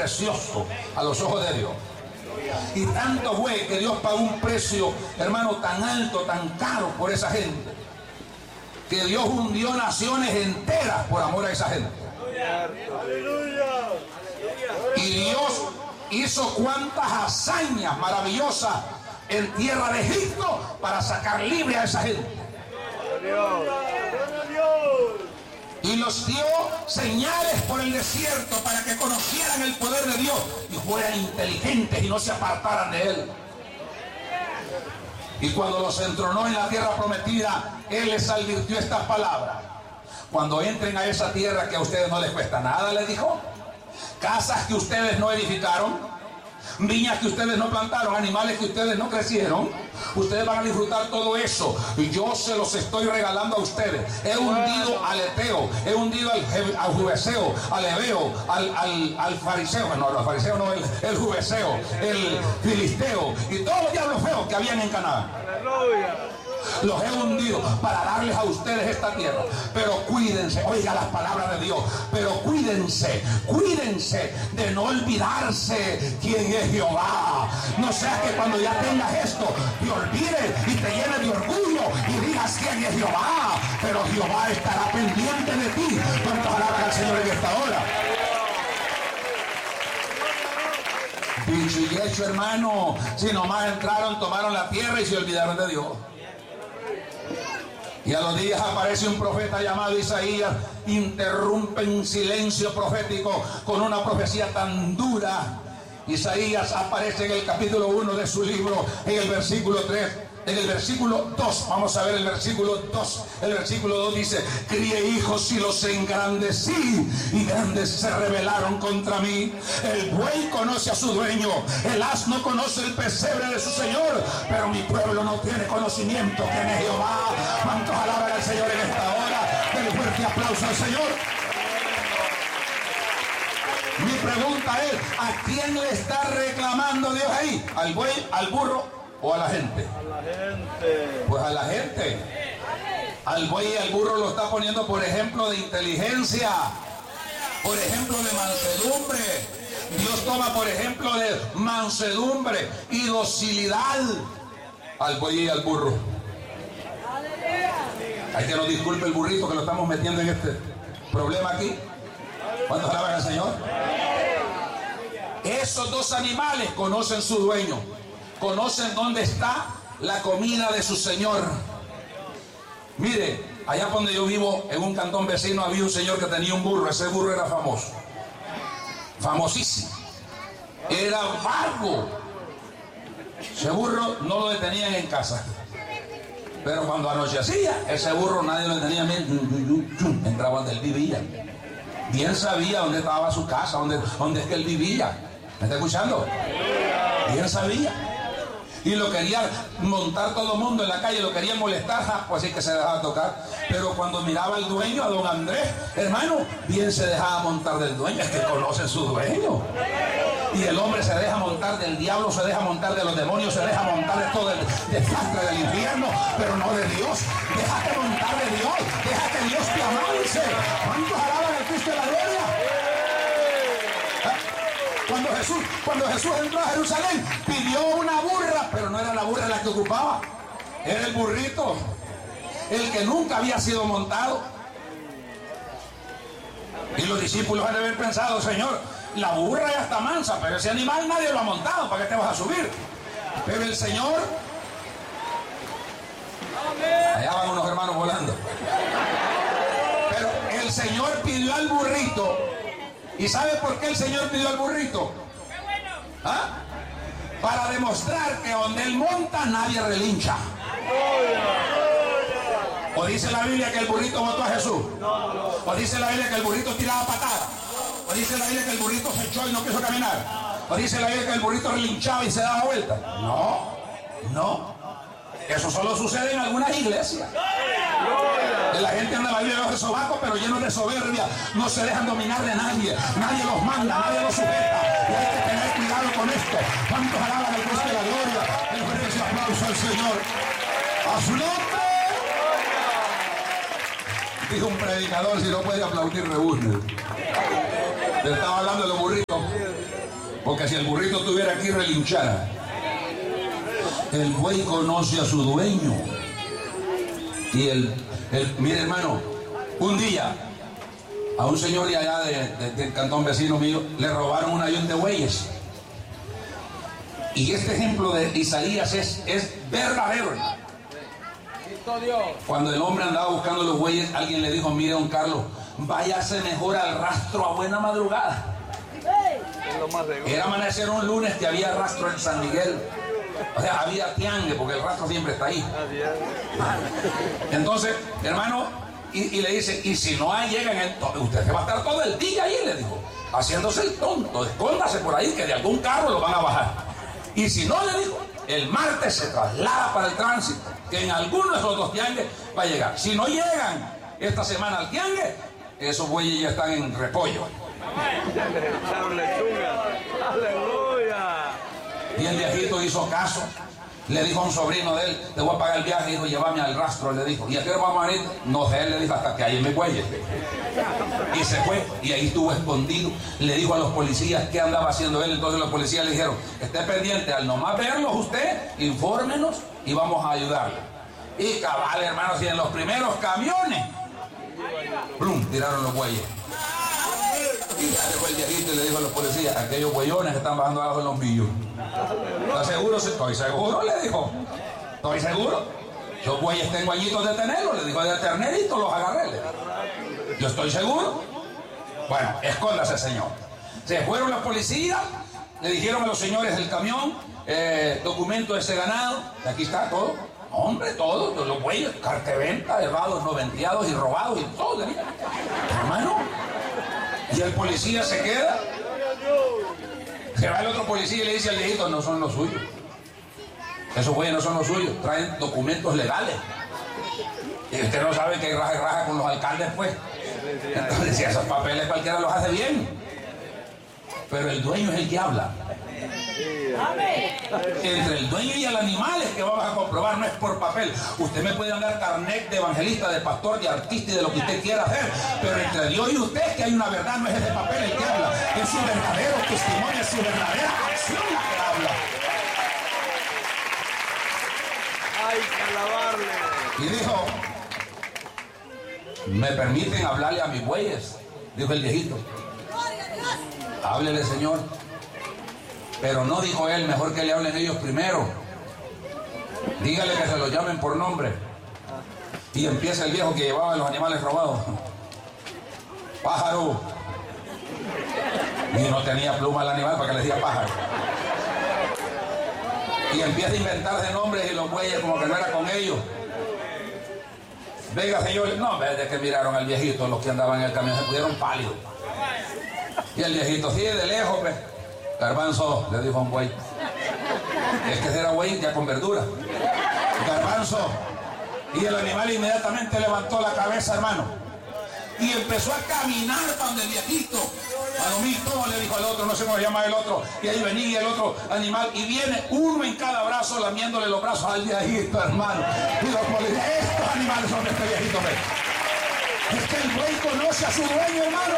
precioso a los ojos de Dios. Y tanto fue que Dios pagó un precio, hermano, tan alto, tan caro por esa gente, que Dios hundió naciones enteras por amor a esa gente. Y Dios hizo cuantas hazañas maravillosas en tierra de Egipto para sacar libre a esa gente. Y los dio señales por el desierto para que conocieran el poder de Dios y fueran inteligentes y no se apartaran de Él. Y cuando los entronó en la tierra prometida, Él les advirtió estas palabras: cuando entren a esa tierra que a ustedes no les cuesta nada, les dijo, casas que ustedes no edificaron, viñas que ustedes no plantaron, animales que ustedes no crecieron, ustedes van a disfrutar todo eso y yo se los estoy regalando a ustedes. He hundido al Eteo, he hundido al Jubeseo, al Ebeo, al Fariseo, no, al Fariseo no, el Jubeseo, el Filisteo y todos los diablos feos que habían en Canaán. Los he hundido para darles a ustedes esta tierra. Pero cuídense, oiga las palabras de Dios, pero cuídense de no olvidarse quién es Jehová. No sea que cuando ya tengas esto te olvides y te llenes de orgullo y digas quién es Jehová. Pero Jehová estará pendiente de ti. ¿Cuántas palabras al Señor en esta hora? Dicho y hecho, hermano, si nomás entraron, tomaron la tierra y se olvidaron de Dios. Y a los días aparece un profeta llamado Isaías, interrumpe un silencio profético con una profecía tan dura. Isaías aparece en el capítulo 1 de su libro, en el versículo 3, en el versículo 2, vamos a ver el versículo 2. El versículo 2 dice: crié hijos y los engrandecí, y grandes se rebelaron contra mí. El buey conoce a su dueño, el asno conoce el pesebre de su señor, pero mi pueblo no tiene conocimiento quién es Jehová. ¿Cuántos alaban al Señor en esta hora? Denle fuerte aplauso al Señor. Mi pregunta es: ¿a quién le está reclamando Dios ahí? ¿Al buey, al burro o a la gente? A la gente. Pues a la gente. Al buey y al burro lo está poniendo por ejemplo de inteligencia, por ejemplo de mansedumbre. Dios toma por ejemplo de mansedumbre y docilidad al buey y al burro. Hay que nos disculpe el burrito que lo estamos metiendo en este problema aquí. ¿Cuántos alaban al Señor? Esos dos animales conocen su dueño, conocen dónde está la comida de su señor. Mire, allá donde yo vivo, en un cantón vecino, había un señor que tenía un burro. Ese burro era famoso, famosísimo, era vago. Ese burro no lo detenían en casa, pero cuando anochecía, ese burro nadie lo detenía. Entraba donde él vivía. Bien sabía dónde estaba su casa, dónde es que él vivía. ¿Me está escuchando? Bien sabía. Y lo quería montar todo el mundo en la calle, lo quería molestar, pues sí que se dejaba tocar. Pero cuando miraba al dueño, a don Andrés, hermano, bien se dejaba montar del dueño. Es que conoce su dueño. Y el hombre se deja montar del diablo, se deja montar de los demonios, se deja montar de todo el desastre del infierno, pero no de Dios. Déjate montar de Dios, deja que Dios te avance. ¿Cuántos alaban al Cristo de la gloria? Cuando Jesús entró a Jerusalén, pidió una burra, pero no era la burra la que ocupaba, era el burrito, el que nunca había sido montado. Y los discípulos han de haber pensado: Señor, la burra ya está mansa, pero ese animal nadie lo ha montado, ¿para qué te vas a subir? Pero el Señor, allá van unos hermanos volando, pero el Señor pidió al burrito. ¿Y sabe por qué el Señor pidió al burrito? ¿Ah? Para demostrar que donde Él monta nadie relincha. ¿O dice la Biblia que el burrito mató a Jesús? ¿O dice la Biblia que el burrito tiraba patadas? ¿O dice la Biblia que el burrito se echó y no quiso caminar? ¿O dice la Biblia que el burrito relinchaba y se daba vuelta? No. Eso solo sucede en algunas iglesias. La gente anda en la Biblia de sobaco, pero llenos de soberbia. No se dejan dominar de nadie. Nadie los manda, nadie los sujeta. Y hay que tener cuidado con esto. ¿Cuántos alaban al Cristo de la gloria? El fuerte aplauso al Señor. ¡A su nombre! Dijo un predicador: si no puede aplaudir, rebuzne. Le estaba hablando de los burritos. Porque si el burrito estuviera aquí, relinchara. El buey conoce a su dueño. Y mire, hermano, un día a un señor de allá del cantón vecino mío le robaron un ayón de bueyes. Y este ejemplo de Isaías es verdadero. Cuando el hombre andaba buscando los bueyes, alguien le dijo: mire, don Carlos, váyase mejor al rastro a buena madrugada. Era amanecer un lunes que había rastro en San Miguel. O sea, había tiangue, porque el rastro siempre está ahí. Entonces, hermano, y le dice: y si no llegan, usted se va a estar todo el día ahí, le dijo, haciéndose el tonto. Escóndase por ahí, que de algún carro lo van a bajar. Y si no, le dijo, el martes se traslada para el tránsito, que en alguno de esos dos tiangues va a llegar. Si no llegan esta semana al tiangue, esos bueyes ya están en repollo. Y el viejito hizo caso. Le dijo a un sobrino de él: te voy a pagar el viaje. Dijo: llévame al rastro. Le dijo: ¿y a qué hora vamos a ir? No sé, él le dijo: hasta que hay en mi bueyes. Y se fue, y ahí estuvo escondido. Le dijo a los policías qué andaba haciendo él. Entonces los policías le dijeron: esté pendiente, al nomás verlos usted, infórmenos y vamos a ayudarle. Y cabal, hermanos, y en los primeros camiones, ¡plum!, tiraron los bueyes. Y ya llegó el viejito y le dijo a los policías: aquellos bueyones que están bajando abajo en los millos. ¿Estás seguro? Estoy seguro, le dijo. Estoy seguro. Yo bueyes tengo añitos de tenerlos, le dijo, de ternerito los agarré. Yo estoy seguro. Bueno, escóndase, señor. Se fueron los policías, le dijeron a los señores del camión: documento de ese ganado, aquí está todo. Hombre, todo, los bueyes, carta de venta, errados, no venteados y robados y todo. Hermano. Y el policía se queda. Se va el otro policía y le dice al viejito: no son los suyos. Esos bueyes no son los suyos, traen documentos legales. Y usted no sabe que hay raja y raja con los alcaldes, pues. Entonces, si esos papeles cualquiera los hace bien. Pero el dueño es el que habla. Entre el dueño y el animal es que vamos a comprobar, no es por papel. Usted me puede dar carnet de evangelista, de pastor, de artista y de lo que usted quiera hacer, pero entre Dios y usted es que hay una verdad, no es ese papel el que habla, es su verdadero testimonio, es su verdadera acción la que habla. Hay que alabarle. Y dijo: ¿me permiten hablarle a mis bueyes? Dijo el viejito. Háblele, señor. Pero no, dijo él, mejor que le hablen ellos primero. Dígale que se los llamen por nombre. Y empieza el viejo que llevaba los animales robados: pájaro. Y no tenía pluma el animal para que le diga pájaro. Y empieza a inventarse nombres y los bueyes como que no era con ellos. Venga, señor. No, desde que miraron al viejito, los que andaban en el camión se pusieron pálidos. Y el viejito: sí, de lejos, pues. Garbanzo, le dijo a un buey. Es que era buey ya con verdura. Garbanzo. Y el animal inmediatamente levantó la cabeza, hermano, y empezó a caminar para donde el viejito. Palomito, le dijo al otro, no sé cómo se llama el otro. Y ahí venía el otro animal, y viene uno en cada brazo, lamiéndole los brazos al viejito, hermano. Y los policías: estos animales son de este viejito, ¿ves? Es que el buey conoce a su dueño, hermano.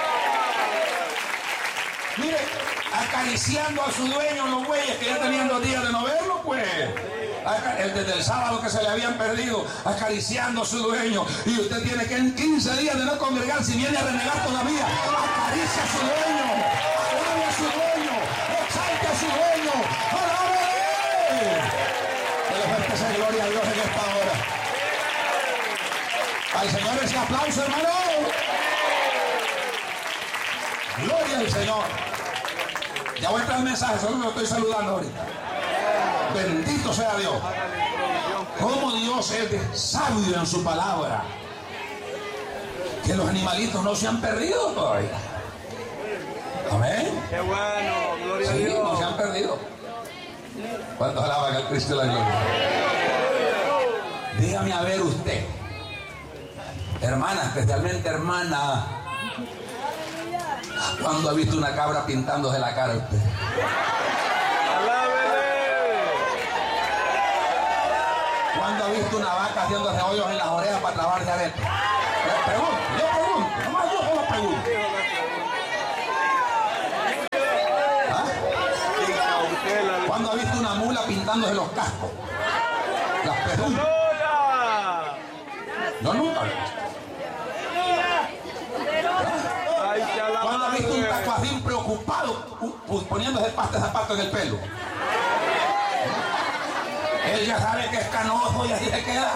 Mire, acariciando a su dueño los bueyes que ya tenían 2 días de no verlo, pues. Desde el sábado que se le habían perdido, acariciando a su dueño. Y usted tiene que en 15 días de no congregar, si viene a renegar todavía, acaricia a su dueño, alabe a su dueño, exalte a su dueño, alábele. Dele fuerte gloria a Dios en esta hora. Al Señor ese aplauso, hermano. Gloria al Señor. Ya voy a traer el mensaje, solo lo estoy saludando ahorita. Bendito sea Dios. Como Dios es sabio en su palabra. Que los animalitos no se han perdido todavía. Amén. Qué bueno, gloria a Sí, Dios. no se han perdido. ¿Cuántos alaban al Cristo de la gloria? Dígame a ver usted, hermana, especialmente hermana, ¿cuándo ha visto una cabra pintándose la cara a usted? ¿Cuándo ha visto una vaca haciéndose hoyos en las orejas para trabarse adentro? Yo pregunto, nomás yo solo pregunto. ¿Ah? ¿Cuándo ha visto una mula pintándose los cascos? Las pezuñas. No, nunca. ¿Cuándo ha visto un tacuacín preocupado poniéndose pasta de zapato en el pelo? Él ya sabe que es canoso y así se queda.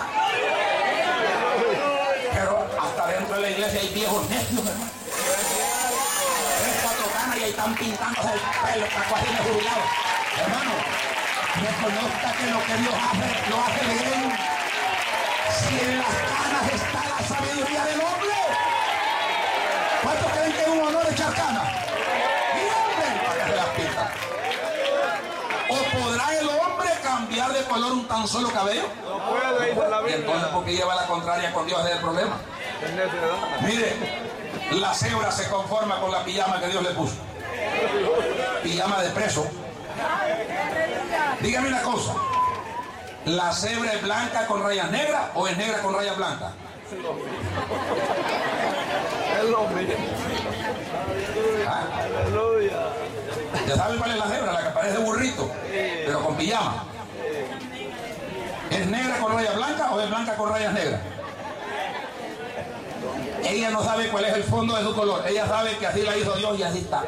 Pero hasta dentro de la iglesia hay viejos necios, hermano. 3, 4 canas y ahí están pintándose el pelo, tacuacines jubilados. Hermano, reconozca que lo que Dios hace, lo hace bien. Si en las canas está la sabiduría del hombre, ¿cuántos creen que es un honor echar canas? Y hombre, para que se las pinta. ¿O podrá el hombre cambiar de color un tan solo cabello? No puede, dice la Y Biblia. entonces, ¿por qué lleva la contraria con Dios? Ese es el problema. Es necedad. Mire, la cebra se conforma con la pijama que Dios le puso. Pijama de preso. Dígame una cosa. ¿La cebra es blanca con rayas negras o es negra con rayas blancas? Es lo mismo. ¿Ah? Aleluya. ¿Ya saben cuál es la cebra? La que parece burrito, pero con pijama. ¿Es negra con rayas blancas o es blanca con rayas negras? Ella no sabe cuál es el fondo de su color. Ella sabe que así la hizo Dios y así está.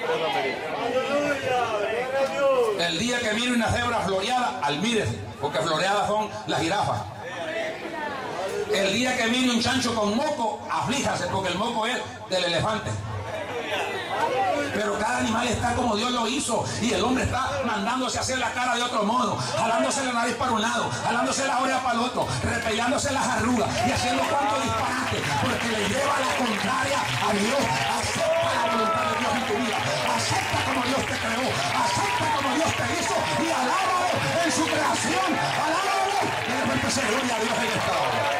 El día que mire una cebra floreada, almírese, porque floreadas son las jirafas. El día que mire un chancho con moco, aflíjase, porque el moco es del elefante. Pero cada animal está como Dios lo hizo, y el hombre está mandándose a hacer la cara de otro modo, jalándose la nariz para un lado, jalándose la oreja para el otro, repellándose las arrugas y haciendo cuanto disparate, porque le lleva la contraria a Dios. Acepta la voluntad de Dios en tu vida, acepta como Dios te creó, acepta como Dios te hizo y alábalo en su creación, alábalo. Y de repente se gloria a Dios en esta hora.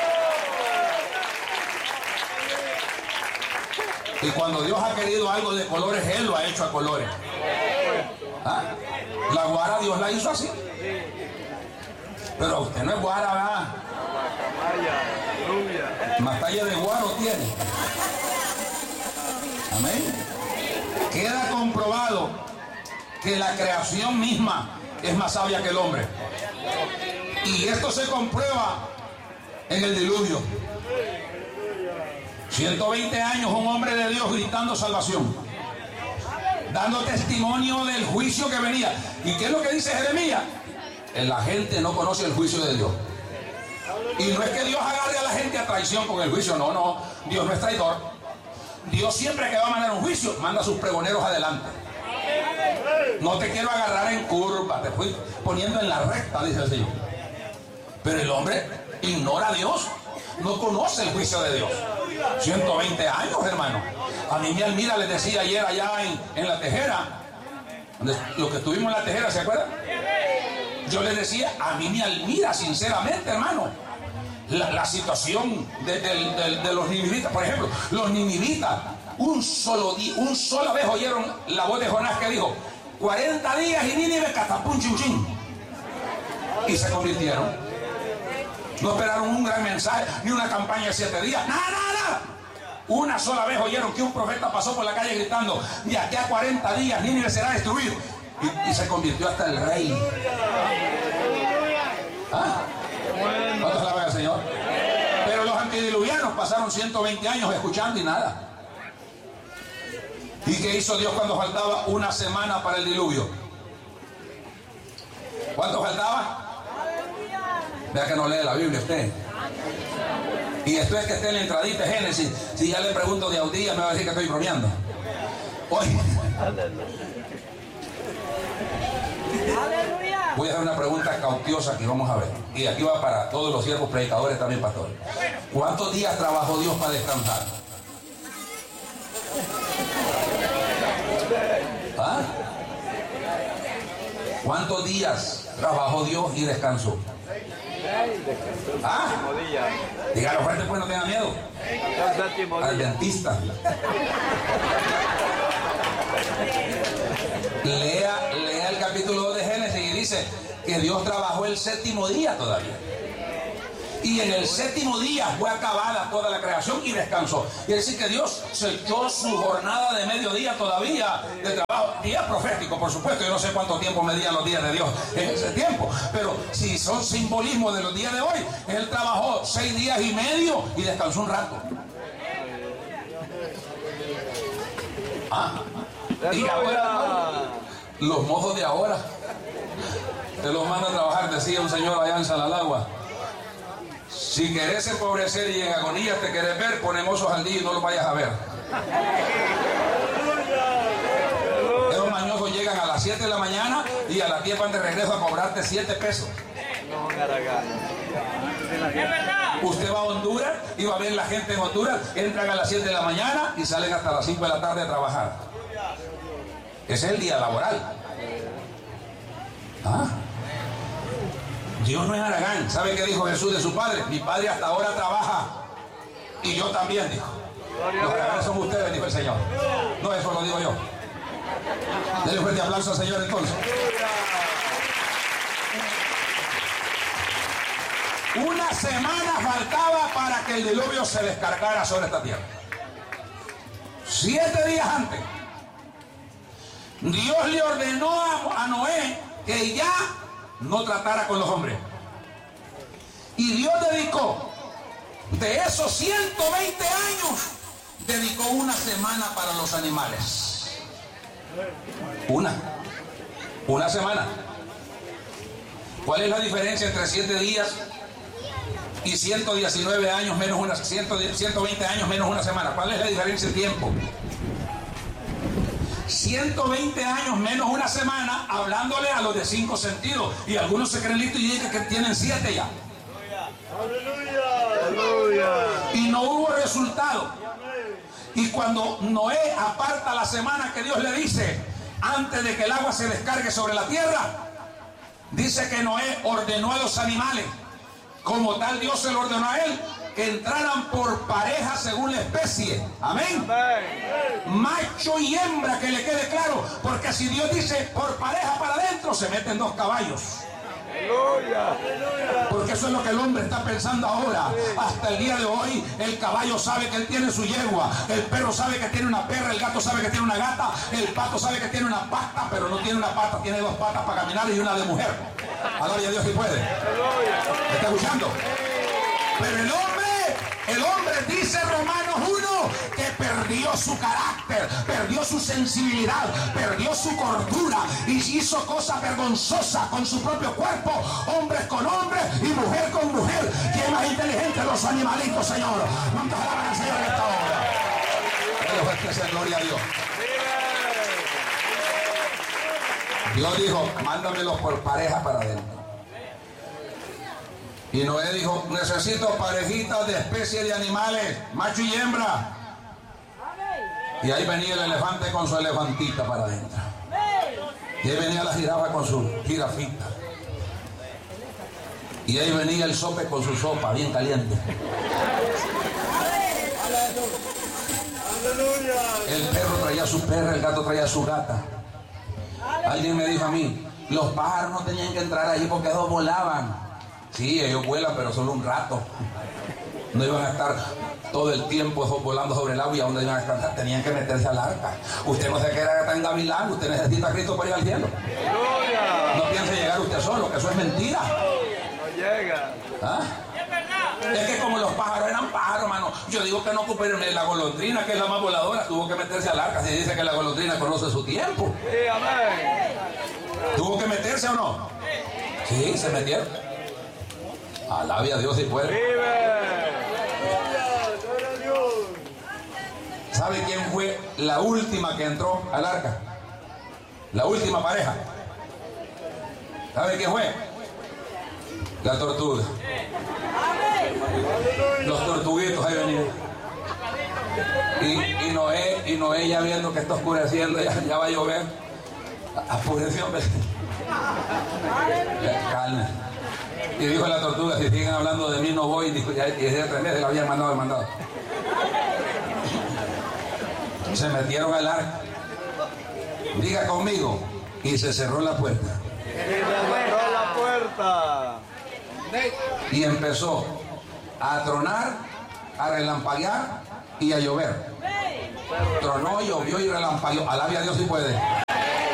Y cuando Dios ha querido algo de colores, Él lo ha hecho a colores. ¿Ah? La guara Dios la hizo así. Pero usted no es guara, ¿verdad? Más talla de guaro tiene. Amén. Queda comprobado que la creación misma es más sabia que el hombre. Y esto se comprueba en el diluvio. 120 años un hombre de Dios gritando salvación, dando testimonio del juicio que venía. ¿Y qué es lo que dice Jeremías? La gente no conoce el juicio de Dios. Y no es que Dios agarre a la gente a traición con el juicio, no, no. Dios no es traidor. Dios siempre que va a mandar un juicio, manda a sus pregoneros adelante. No te quiero agarrar en curva, te fui poniendo en la recta, dice el Señor. Pero el hombre ignora a Dios, no conoce el juicio de Dios. 120 años, hermano. A mí mi Almira les decía ayer allá en La Tejera, lo que estuvimos en La Tejera, ¿se acuerdan? Yo les decía, a mí mi Almira, sinceramente, hermano, la situación de los ninivitas, por ejemplo, los ninivitas, sola vez oyeron la voz de Jonás que dijo, 40 días y Nínive catapum chin chin, y se convirtieron. No esperaron un gran mensaje, ni una campaña de 7 días, nada, nada. Una sola vez oyeron que un profeta pasó por la calle gritando, de aquí a 40 días Nínive será destruido. Y se convirtió hasta el rey. ¿Ah? ¿Cuántos alaban al Señor? Pero los antidiluvianos pasaron 120 años escuchando y nada. ¿Y qué hizo Dios cuando faltaba una semana para el diluvio? ¿Cuánto faltaba? Vea que no lee la Biblia usted. Y esto es que esté en la entradita de Génesis. Si ya le pregunto de Audía, me va a decir que estoy bromeando. Oye, voy a hacer una pregunta cauteosa aquí, vamos a ver. Y aquí va para todos los siervos predicadores, también pastores. ¿Cuántos días trabajó Dios para descansar? ¿Ah? ¿Cuántos días trabajó Dios y descansó? ¿Ah? Dígalo fuerte, pues no tenga miedo. Al dentista. Lea el capítulo 2 de Génesis y dice que Dios trabajó el 7º día todavía. Y en el 7º día fue acabada toda la creación y descansó. Quiere decir que Dios se echó su jornada de mediodía todavía de trabajo. y es profético, por supuesto. Yo no sé cuánto tiempo medían los días de Dios en ese tiempo, pero si son simbolismos de los días de hoy, él trabajó 6 días y medio y descansó un rato. Y ahora, los mozos de ahora, te los manda a trabajar, decía un señor allá en Salalagua. Si querés empobrecer y en agonía te querés ver, pone mozos al día y no los vayas a ver. Esos mañosos llegan a las 7 de la mañana y a las 10 van de regreso a cobrarte 7 pesos. Usted va a Honduras y va a ver la gente en Honduras, entran a las 7 de la mañana y salen hasta las 5 de la tarde a trabajar. Ese es el día laboral. Dios no es haragán. ¿Sabe qué dijo Jesús de su padre? Mi padre hasta ahora trabaja y yo también, dijo. Los haraganes son ustedes, dijo el Señor. No, eso lo digo yo. Denle un fuerte aplauso al Señor entonces. Una semana faltaba para que el diluvio se descargara sobre esta tierra. 7 días antes, Dios le ordenó a Noé que ya no tratara con los hombres. Y Dios dedicó, de esos 120 años, dedicó una semana para los animales. Una semana. ¿Cuál es la diferencia entre 7 días y 119 años menos 120 años menos una semana? ¿Cuál es la diferencia de tiempo? 120 años menos una semana, hablándole a los de 5 sentidos. Y algunos se creen listos y dicen que tienen 7 ya. ¡Aleluya! Y no hubo resultado. Y cuando Noé aparta la semana que Dios le dice, antes de que el agua se descargue sobre la tierra, dice que Noé ordenó a los animales, como tal Dios se lo ordenó a él, que entraran por pareja según la especie. Amén. Macho y hembra, que le quede claro, porque si Dios dice por pareja para adentro, se meten 2 caballos. Porque eso es lo que el hombre está pensando ahora. Hasta el día de hoy, el caballo sabe que él tiene su yegua, el perro sabe que tiene una perra, el gato sabe que tiene una gata, el pato sabe que tiene una pata, pero no tiene una pata, tiene 2 patas para caminar y una de mujer. Alabe a Dios si puede. ¿Me está escuchando? Pero el hombre dice Romanos 1 que perdió su carácter, perdió su sensibilidad, perdió su cordura y hizo cosas vergonzosas con su propio cuerpo, hombres con hombres y mujer con mujer. ¿Quién más inteligente? Los animalitos, Señor. ¿Cuántos alaban al Señor en esta hora? Que sea gloria a Dios. Dios dijo, mándamelos por pareja para adentro. Y Noé dijo, necesito parejitas de especie de animales, macho y hembra. Y ahí venía el elefante con su elefantita para adentro. Y ahí venía la jirafa con su jirafita. Y ahí venía el sope con su sopa, bien caliente. El perro traía su perra, el gato traía su gata. Alguien me dijo a mí, los pájaros no tenían que entrar ahí porque ellos volaban. Sí, ellos vuelan, pero solo un rato. No iban a estar todo el tiempo volando sobre el agua. ¿Y a dónde iban a descansar? Tenían que meterse al arca. Usted no se queda tan gavilán, usted necesita a Cristo para ir al cielo. No piense llegar usted solo, que eso es mentira. No llega. Es que como los pájaros eran pájaros, hermano. Yo digo que no ocupen la golondrina, que es la más voladora, tuvo que meterse al arca. Se dice que la golondrina conoce su tiempo. Sí, amén. ¿Tuvo que meterse o no? Sí, se metieron. Alabe a Dios si puede. ¿Sabe quién fue la última que entró al arca? La última pareja. ¿Sabe quién fue? La tortuga. Los tortuguitos ahí venían. Y Noé ya viendo que está oscureciendo, ya va a llover. Apureció, calma. Y dijo la tortuga, si siguen hablando de mí no voy. Dijo, y desde 3 meses la habían mandado. Se metieron al arca. Diga conmigo. Y se cerró la puerta. Y empezó a tronar, a relampaguear y a llover. Tronó, llovió y relampagueó. Alabe a Dios si puede.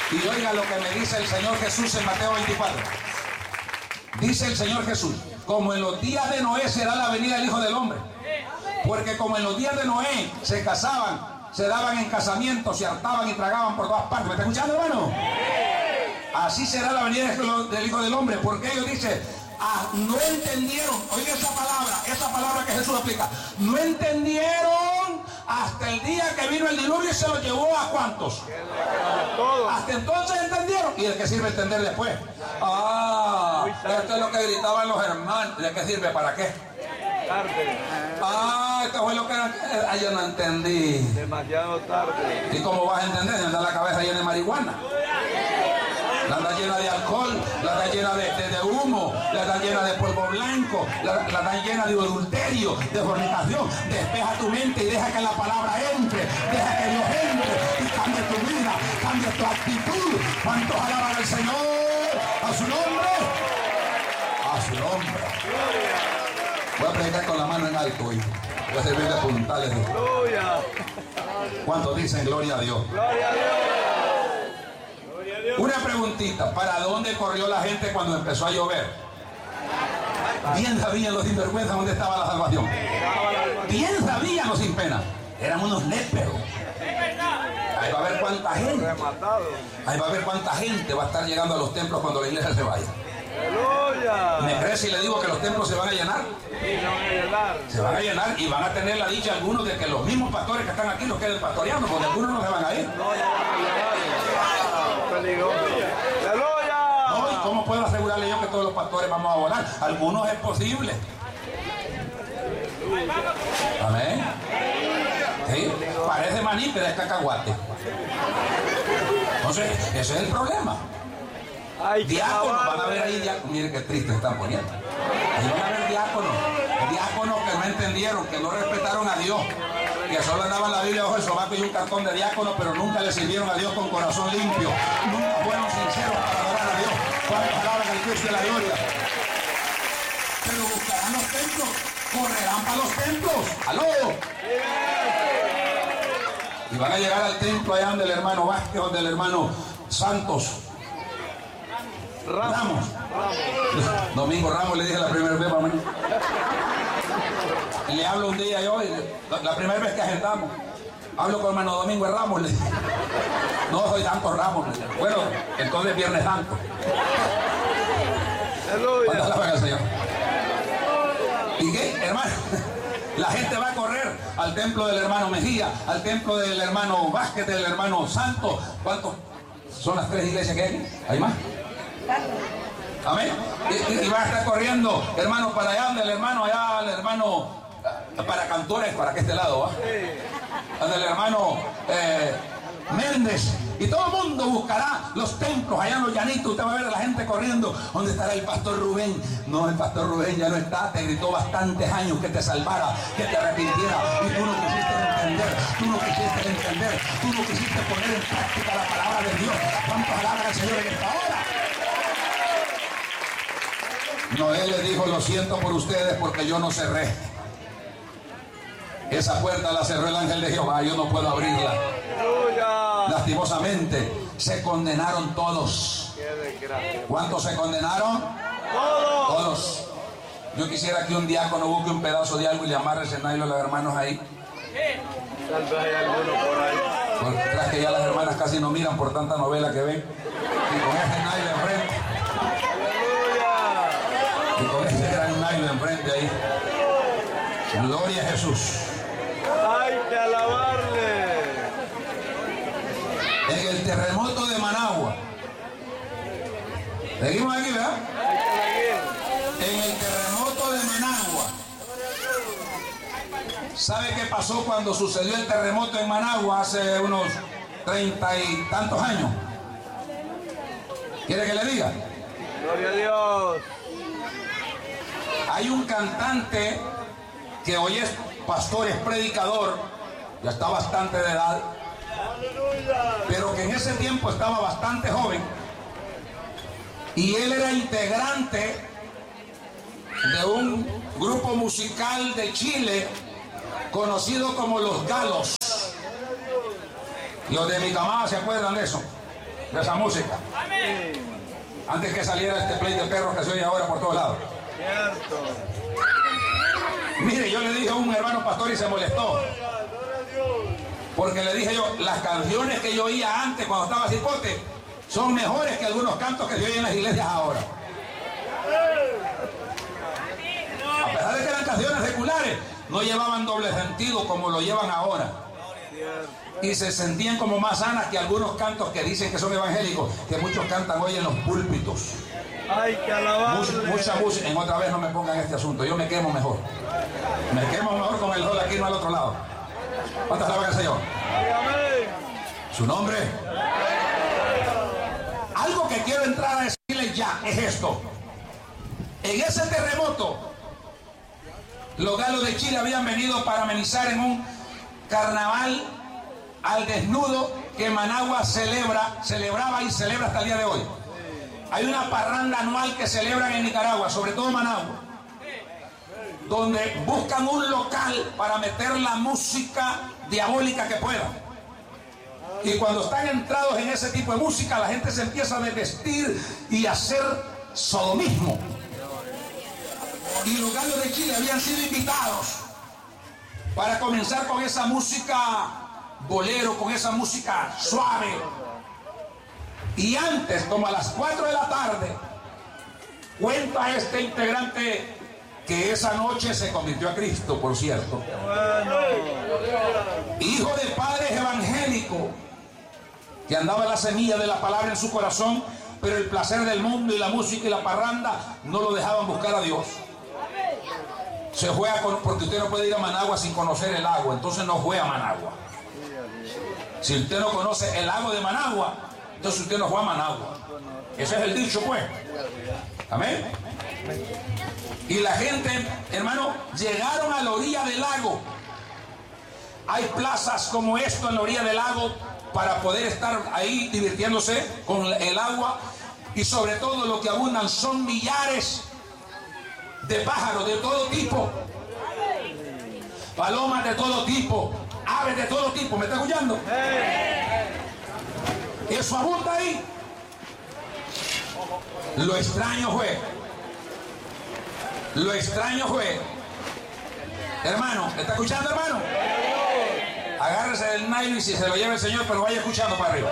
Y oiga lo que me dice el Señor Jesús en Mateo 24. Dice el Señor Jesús: como en los días de Noé será la venida del Hijo del Hombre. Porque como en los días de Noé se casaban, se daban en casamiento, se hartaban y tragaban por todas partes. ¿Me está escuchando, hermano? Así será la venida del Hijo del Hombre. Porque ellos dicen, no entendieron. Oiga esa palabra que Jesús aplica. No entendieron hasta el día que vino el diluvio y se lo llevó a ¿cuántos? Hasta entonces entendieron. ¿Y de qué sirve entender después? Esto es lo que gritaban los hermanos. ¿De qué sirve? ¿Para qué? Tarde. Esto fue lo que era. Yo no entendí. Demasiado tarde. ¿Y cómo vas a entender? Anda la cabeza llena de marihuana. La anda llena de alcohol, la anda llena de humo, la anda llena de polvo blanco, la anda llena de adulterio, de fornicación. Despeja tu mente y deja que la palabra entre, deja que Dios entre y cambie tu vida, cambie tu actitud. ¿Cuántos alaban al Señor? A su nombre. A su nombre. Voy a predicar con la mano en alto hoy. Voy a servir de puntales. Aleluya. ¿Cuántos dicen gloria a Dios? Gloria a Dios. Una preguntita, ¿para dónde corrió la gente cuando empezó a llover? Bien sabían los sinvergüenzas dónde estaba la salvación. Bien sabían los sin pena. Eran unos léperos. Ahí va a ver cuánta gente. Ahí va a ver cuánta gente va a estar llegando a los templos cuando la iglesia se vaya. Aleluya. ¿Me crees si le digo que los templos se van a llenar? Sí, se van a llenar. Se van a llenar y van a tener la dicha algunos de que los mismos pastores que están aquí los queden pastoreando, porque algunos no se van a ir. No, ya van a llenar. Peligroso. Aleluya. No, ¿y cómo puedo asegurarle yo que todos los pastores vamos a volar? Algunos es posible. Amén. ¿Sí? Parece maní, pero es cacahuate. Entonces, ese es el problema. Diáconos, van a ver ahí diáconos. Mire qué triste están poniendo. Ahí van a ver diáconos que no entendieron, que no respetaron a Dios, que solo andaban la Biblia bajo el sobaco y un cartón de diáconos, pero nunca le sirvieron a Dios con corazón limpio. Nunca fueron sinceros para adorar a Dios. ¿Cuántas palabras al Cristo de la gloria? Pero buscarán los templos, correrán para los templos. ¡Aló! Y van a llegar al templo allá donde el hermano Vázquez, donde el hermano Santos. Ramos. Domingo Ramos, le dije la primera vez, mamá. Le hablo un día yo, la primera vez que agendamos. Hablo con hermano Domingo Ramos, le dije. No soy Santos Ramos. Bueno, entonces Viernes Santo. ¿Cuántas alaban al Señor? ¿Y qué, hermano? La gente va a correr al templo del hermano Mejía, al templo del hermano Vázquez, del hermano Santos. ¿Cuántos son las tres iglesias que hay? ¿Hay más? Amén. Y va a estar corriendo, hermano, para allá, donde el hermano, allá, el hermano, para Cantores, para que este lado, ¿va? Donde el hermano Méndez. Y todo el mundo buscará los templos allá en los llanitos. Usted va a ver a la gente corriendo. ¿Dónde estará el pastor Rubén? No, el pastor Rubén ya no está. Te gritó bastantes años que te salvara, que te arrepintiera. Y tú no quisiste entender. Tú no quisiste entender. Tú no quisiste poner en práctica la palabra de Dios. ¿Cuántas palabras al Señor en esta hora? Noé le dijo: lo siento por ustedes porque yo no cerré. Esa puerta la cerró el ángel de Jehová. Yo no puedo abrirla. Lastimosamente se condenaron todos. ¿Cuántos se condenaron? Todos. Yo quisiera que un diácono busque un pedazo de algo y le amarre ese nylon a los hermanos ahí. Tal vez hay alguno por ahí. Porque tras que ya las hermanas casi no miran por tanta novela que ven. Y con ese nylon enfrente. Y con ese gran nylon enfrente ahí. Gloria a Jesús. Hay que alabarle. En el terremoto de Managua. Seguimos aquí, ¿verdad? En el terremoto de Managua. ¿Sabe qué pasó cuando sucedió el terremoto en Managua hace unos 30 y tantos años? ¿Quiere que le diga? Gloria a Dios. Hay un cantante que hoy es pastor, es predicador, ya está bastante de edad, pero que en ese tiempo estaba bastante joven, y él era integrante de un grupo musical de Chile conocido como Los Galos. Los de mi camada se acuerdan de eso. de esa música. Antes que saliera este play de perros que se oye ahora por todos lados. Cierto. Mire, yo le dije a un hermano pastor y se molestó. Porque le dije yo, las canciones que yo oía antes cuando estaba cipote son mejores que algunos cantos que se oyen en las iglesias ahora. A pesar de que eran canciones seculares, no llevaban doble sentido como lo llevan ahora. Y se sentían como más sanas que algunos cantos que dicen que son evangélicos, que muchos cantan hoy en los púlpitos. Hay que alabarle. Mucha música. En otra vez no me pongan este asunto, yo me quemo mejor. Me quemo mejor con el sol aquí, no al otro lado. ¿Cuántas alaban al Señor? Amén. Su nombre. Algo que quiero entrar a decirles ya es esto. En ese terremoto, los galos de Chile habían venido para amenizar en un carnaval al desnudo que Managua celebraba y celebra hasta el día de hoy. Hay una parranda anual que celebran en Nicaragua, sobre todo Managua, donde buscan un local para meter la música diabólica que puedan. Y cuando están entrados en ese tipo de música, la gente se empieza a desvestir y a hacer sodomismo. Y los galos de Chile habían sido invitados para comenzar con esa música bolero, con esa música suave. Y antes, como a las 4 de la tarde, cuenta este integrante que esa noche se convirtió a Cristo, por cierto. Hijo de padres evangélicos, que andaba la semilla de la palabra en su corazón, pero el placer del mundo y la música y la parranda no lo dejaban buscar a Dios. Se juega porque usted no puede ir a Managua sin conocer el lago, entonces no fue a Managua. Si usted no conoce el lago de Managua, entonces usted no fue a Managua. Ese es el dicho, pues. Amén. Y la gente, hermano, llegaron a la orilla del lago. Hay plazas como esto en la orilla del lago para poder estar ahí divirtiéndose con el agua. Y sobre todo lo que abundan son millares de pájaros de todo tipo, palomas de todo tipo, aves de todo tipo. ¿Me está escuchando? Eso abunda ahí. Lo extraño fue, hermano, ¿me está escuchando, hermano? Agárrese del nylon y si se lo lleva el Señor, pero vaya escuchando para arriba.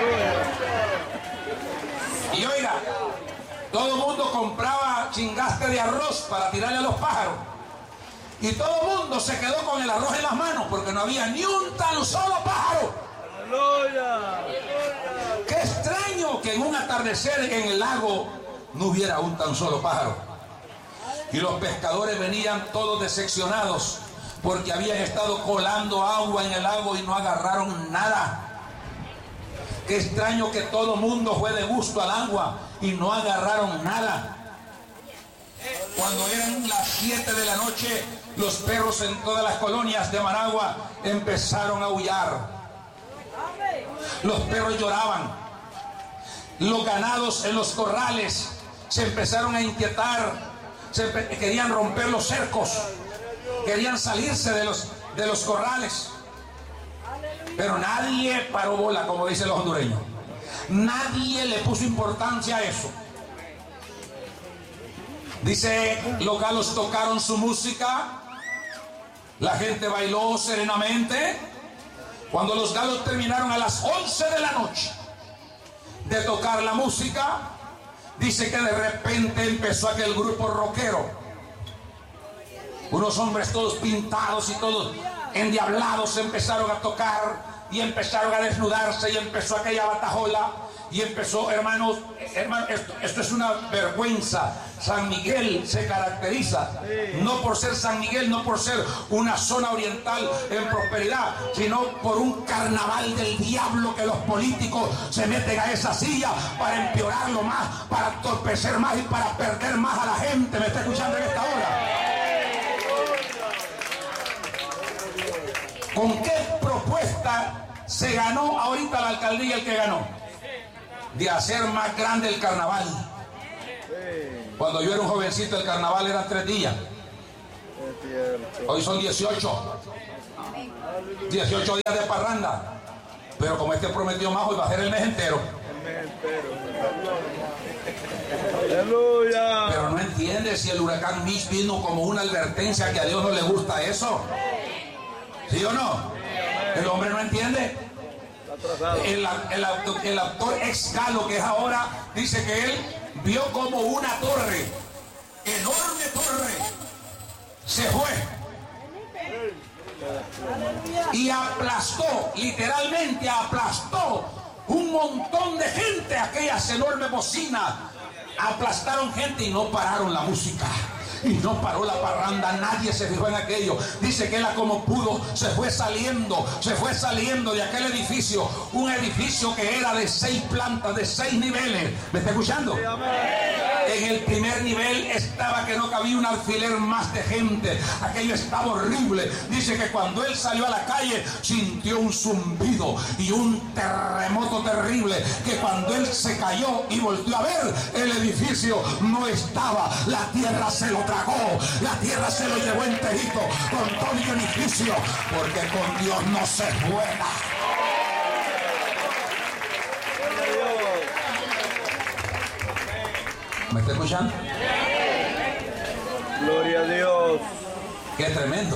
Y oiga, todo el mundo compraba chingaste de arroz para tirarle a los pájaros. Y todo el mundo se quedó con el arroz en las manos porque no había ni un tan solo pájaro. ¡Aleluya! Qué extraño que en un atardecer en el lago no hubiera un tan solo pájaro. Y los pescadores venían todos decepcionados porque habían estado colando agua en el lago y no agarraron nada. Qué extraño que todo el mundo fue de gusto al agua y no agarraron nada. Cuando eran las 7 de la noche, los perros en todas las colonias de Managua empezaron a aullar. Los perros lloraban. Los ganados en los corrales se empezaron a inquietar. Querían romper los cercos. Querían salirse de los corrales. Pero nadie paró bola, como dicen los hondureños. Nadie le puso importancia a eso. Dice, los galos tocaron su música. La gente bailó serenamente. Cuando los galos terminaron a las 11 de la noche de tocar la música, dice que de repente empezó aquel grupo rockero. Unos hombres todos pintados y todos endiablados empezaron a tocar y empezaron a desnudarse y empezó aquella batajola y empezó, hermanos, esto es una vergüenza. San Miguel se caracteriza no por ser San Miguel, no por ser una zona oriental en prosperidad, sino por un carnaval del diablo que los políticos se meten a esa silla para empeorarlo más, para entorpecer más y para perder más a la gente. ¿Me está escuchando en esta hora? ¿Con qué propuesta se ganó ahorita la alcaldía el que ganó? De hacer más grande el carnaval. Cuando yo era un jovencito el carnaval eran 3 días. Hoy son 18 días de parranda. Pero como este prometió más, hoy va a ser el mes entero. Aleluya. Pero no entiende si el huracán Mitch vino como una advertencia que a Dios no le gusta eso. ¿Sí o no? El hombre no entiende. El actor ex Galo, que es ahora, dice que él vio como una torre, enorme torre, se fue y aplastó, literalmente aplastó un montón de gente. Aquellas enormes bocinas aplastaron gente y no pararon la música. Y no paró la parranda, nadie se fijó en aquello. Dice que él como pudo se fue saliendo de aquel edificio. Un edificio que era de 6 plantas, de 6 niveles. ¿Me está escuchando? En el primer nivel estaba que no cabía un alfiler más de gente. Aquello estaba horrible. Dice que cuando él salió a la calle sintió un zumbido y un terremoto terrible, que cuando él se cayó y volvió a ver, el edificio no estaba. La tierra se lo tragó, la tierra se lo llevó enterito con todo el edificio, porque con Dios no se juega. ¿Me está escuchando? Gloria a Dios. Qué tremendo.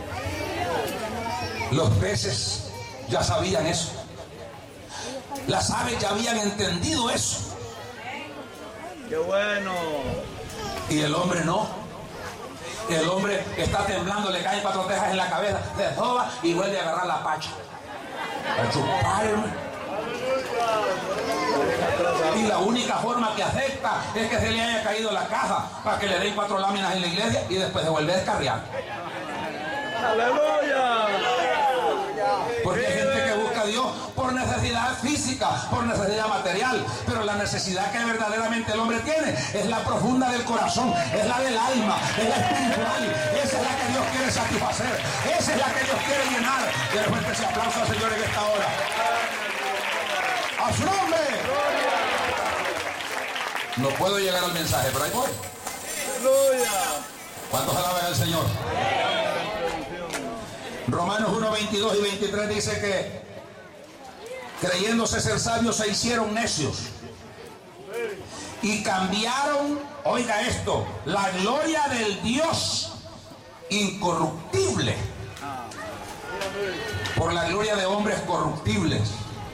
Los peces ya sabían eso. Las aves ya habían entendido eso. Qué bueno. Y el hombre no. El hombre está temblando, le caen 4 tejas en la cabeza, se soba y vuelve a agarrar la pacha. A chuparme. Y la única forma que afecta es que se le haya caído la caja para que le den 4 láminas en la iglesia y después se vuelve a descarriar. Aleluya. Porque hay gente que busca a Dios por necesidad física, por necesidad material, pero la necesidad que verdaderamente el hombre tiene es la profunda del corazón, es la del alma, es la espiritual. Esa es la que Dios quiere satisfacer, esa es la que Dios quiere llenar. Y después ese aplauso al Señor en esta hora. ¡A su nombre! No puedo llegar al mensaje, pero ahí voy. Aleluya. ¿Cuántos alaban al Señor? Romanos 1, 22 y 23 dice que creyéndose ser sabios se hicieron necios y cambiaron, oiga esto, la gloria del Dios incorruptible por la gloria de hombres corruptibles,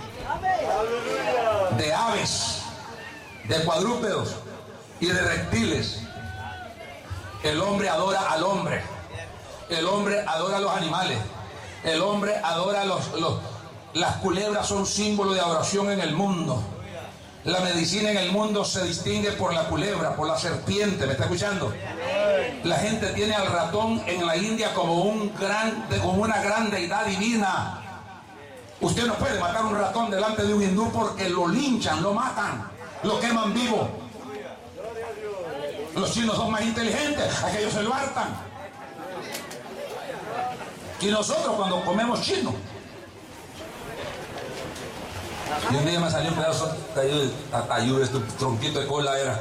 de aves, de cuadrúpedos y de reptiles. El hombre adora al hombre. El hombre adora a los animales. El hombre adora las culebras son símbolo de adoración en el mundo. La medicina en el mundo se distingue por la culebra, por la serpiente. ¿Me está escuchando? La gente tiene al ratón en la India como una gran deidad divina. Usted no puede matar un ratón delante de un hindú porque lo linchan, lo matan, lo queman vivo. Los chinos son más inteligentes, aquellos se lo hartan. Y nosotros cuando comemos chino, y un día me salió un pedazo de tatayú, este tronquito de cola era.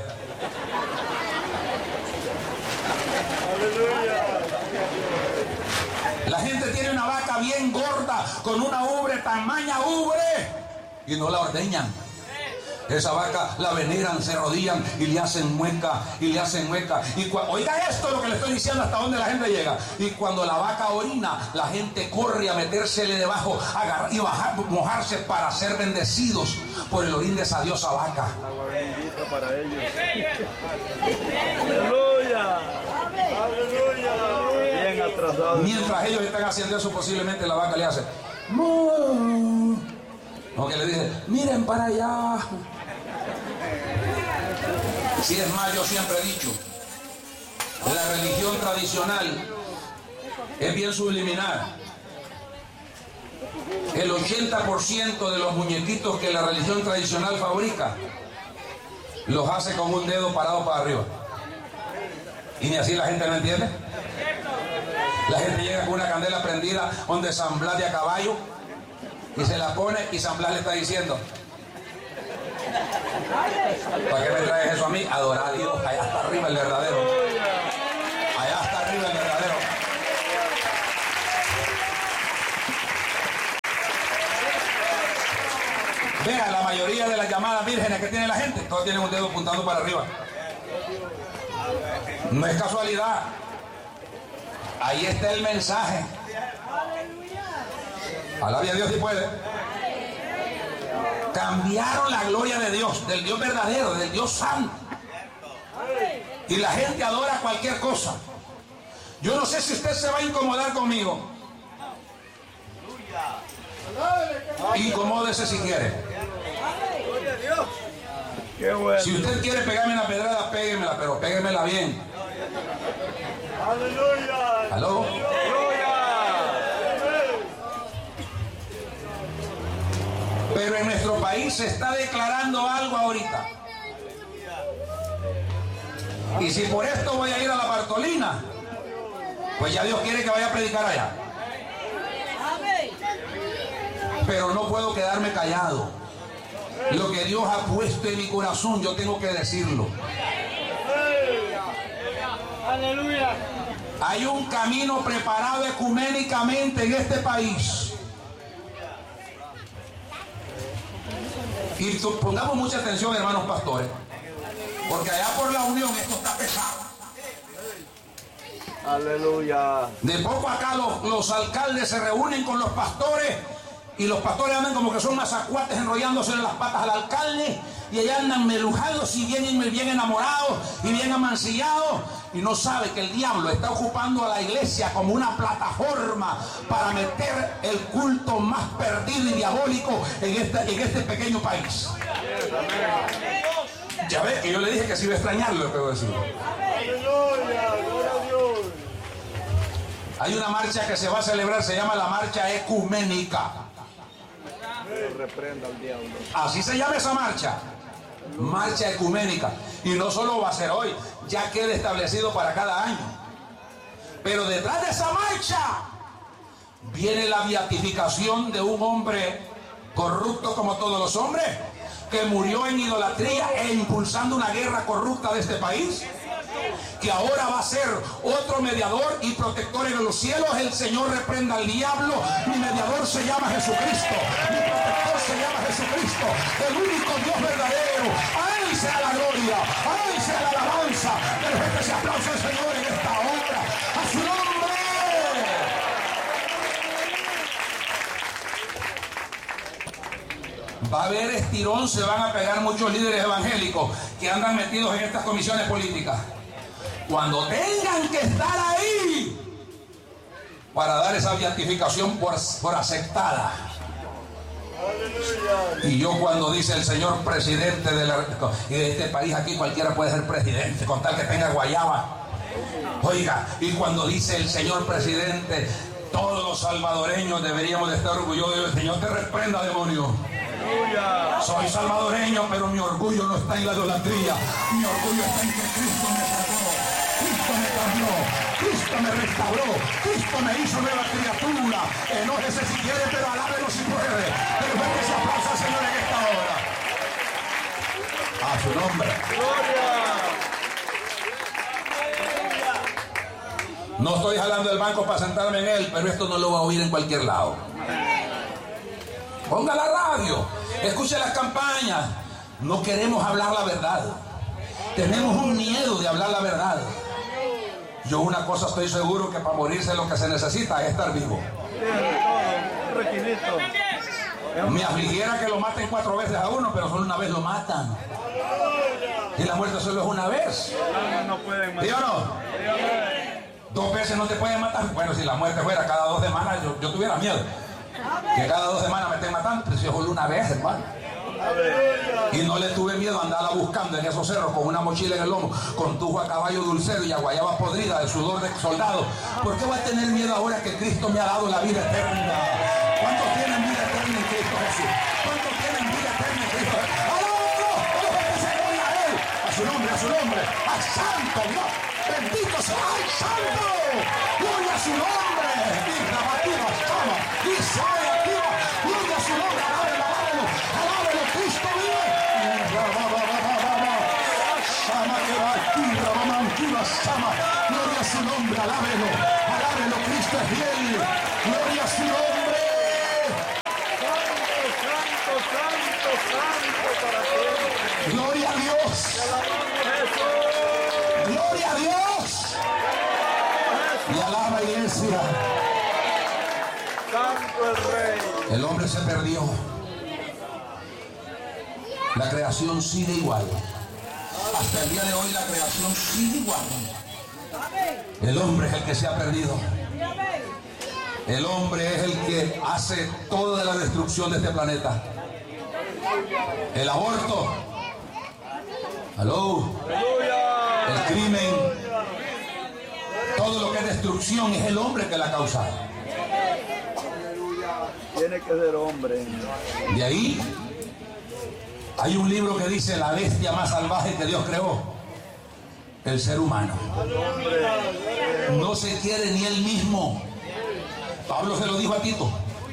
La gente tiene una vaca bien gorda, con una ubre, tamaña ubre, y no la ordeñan. Esa vaca la veneran, se arrodillan y le hacen mueca, y le hacen mueca. Oiga esto lo que le estoy diciendo, hasta dónde la gente llega. Y cuando la vaca orina, la gente corre a metérsele debajo, agarrar y mojarse para ser bendecidos por el orín de esa diosa vaca. Agua bendita para ellos. Aleluya. Aleluya. Bien atrasado. Mientras ellos están haciendo eso, posiblemente la vaca le hace ¡mu! O que le dice, miren para allá. Si es más, yo siempre he dicho, la religión tradicional es bien subliminal. El 80% de los muñequitos que la religión tradicional fabrica los hace con un dedo parado para arriba. Y ni así la gente no entiende. La gente llega con una candela prendida donde San Blas de a caballo y se la pone y San Blas le está diciendo, ¿para qué me traes eso a mí? Adorar a Dios, allá está arriba el verdadero. Allá está arriba el verdadero. Vea, la mayoría de las llamadas vírgenes que tiene la gente, todos tienen un dedo apuntando para arriba. No es casualidad. Ahí está el mensaje. Alabe a Dios si puede. Cambiaron la gloria de Dios, del Dios verdadero, del Dios santo. Y la gente adora cualquier cosa. Yo no sé si usted se va a incomodar conmigo. Incomódese si quiere. Si usted quiere pegarme una pedrada, péguemela, pero péguemela bien. Aleluya. ¿Aló? Pero en nuestro país se está declarando algo ahorita. Y si por esto voy a ir a la Bartolina, pues ya Dios quiere que vaya a predicar allá. Pero no puedo quedarme callado. Lo que Dios ha puesto en mi corazón, yo tengo que decirlo. Aleluya. Hay un camino preparado ecuménicamente en este país. Y pongamos mucha atención, hermanos pastores, porque allá por la Unión esto está pesado. Aleluya. De poco acá los alcaldes se reúnen con los pastores y los pastores andan como que son mazacuates enrollándose en las patas al alcalde y allá andan melujados y bien enamorados y bien amancillados y no sabe que el diablo está ocupando a la iglesia como una plataforma para meter el culto más perdido y diabólico en este pequeño país. Ya ve que yo le dije que si iba a extrañarlo, lo que voy a decir. Aleluya. Gloria a Dios. Hay una marcha que se va a celebrar, se llama la marcha ecuménica. Reprenda al diablo. Así se llama esa marcha. Marcha ecuménica. Y no solo va a ser hoy, ya queda establecido para cada año. Pero detrás de esa marcha viene la beatificación de un hombre corrupto como todos los hombres, que murió en idolatría e impulsando una guerra corrupta de este país, que ahora va a ser otro mediador y protector en los cielos. El Señor reprenda al diablo. Mi mediador se llama Jesucristo, mi protector se llama Jesucristo, el único Dios verdadero. A Él sea la gloria, a Él sea la alabanza. Pero que se aplaude al Señor en esta hora, a su nombre. Va a haber estirón, se van a pegar muchos líderes evangélicos que andan metidos en estas comisiones políticas. Cuando tengan que estar ahí para dar esa beatificación por aceptada. Y yo cuando dice el señor presidente de este país, aquí cualquiera puede ser presidente con tal que tenga guayaba. Oiga, y cuando dice el señor presidente, todos los salvadoreños deberíamos de estar orgullosos. El Señor te reprenda, demonio. Soy salvadoreño, pero mi orgullo no está en la idolatría. Mi orgullo está en que Cristo me salvó, Cristo me cambió, Cristo me restauró, Cristo me hizo nueva criatura. Enójese si quiere, pero alábelo si puede. Pero ven que se aplausa al Señor en esta hora. A su nombre. No estoy jalando el banco para sentarme en él, pero esto no lo va a oír en cualquier lado. Ponga la radio, escuche las campañas. No queremos hablar la verdad. Tenemos un miedo de hablar la verdad. Yo una cosa estoy seguro, que para morirse lo que se necesita es estar vivo. Me afligiera que lo maten 4 veces a uno, pero solo una vez lo matan. Y la muerte solo es una vez. ¿Sí o no? 2 veces no te pueden matar. Bueno, si la muerte fuera cada 2 semanas, yo tuviera miedo. Que cada 2 semanas me estén matando, pero si es solo una vez, hermano. Y no le tuve miedo a andarla buscando en esos cerros con una mochila en el lomo, con tubo a caballo dulcero y a guayaba podrida de sudor de soldado. ¿Por qué voy a tener miedo ahora que Cristo me ha dado la vida eterna? ¿Cuántos tienen vida eterna en Cristo Jesús? ¿Cuántos tienen vida eterna en Cristo Jesús? A su nombre, a su nombre. ¡Al santo Dios! ¡Bendito sea el santo! ¡Gloria a su nombre! ¡Y rabativa, chama! ¡Y sabe activa! ¡Gloria a su nombre! ¡Alábelo, alábelo! ¡Alábelo! ¡Cristo vive! ¡Chama que va aquí! ¡Rabamantiva, chama! ¡Gloria a su nombre! ¡Alábelo! ¡Alábelo! ¡Cristo es fiel! ¡Gloria a su nombre! Santo, santo, santo, iglesia. Santo el Rey. El hombre se perdió. La creación sigue igual. Hasta el día de hoy la creación sigue igual. El hombre es el que se ha perdido. El hombre es el que hace toda la destrucción de este planeta. El aborto. Aló. El crimen. Todo lo que es destrucción es el hombre que la ha causado. Tiene que ser hombre. De ahí hay un libro que dice la bestia más salvaje que Dios creó, el ser humano. No se quiere ni él mismo. Pablo se lo dijo a Tito.